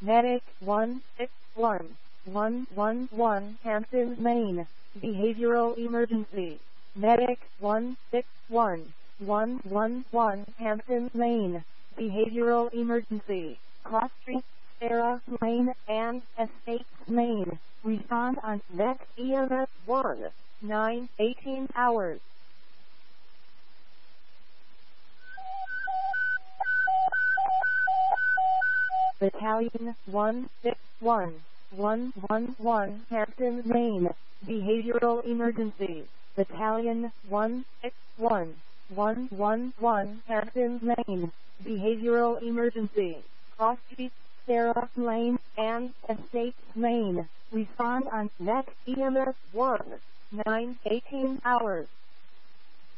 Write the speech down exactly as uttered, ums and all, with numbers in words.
Medic one six one, one one one, Hamptons, Maine. Behavioral emergency. Medic one six one, one one one, Hamptons, Maine. Behavioral emergency. Cross Street, Sarah Lane, and Estates, Maine. Respond on next E M S one, nine eighteen hours. Battalion one six one, one one one, Hamptons, Maine. Behavioral emergency. Battalion one six one, one one one, Hamptons, Maine. Behavioral emergency. Cross Street, Sarah Lane, and Estates, Maine. Respond on next E M S one, nine eighteen hours.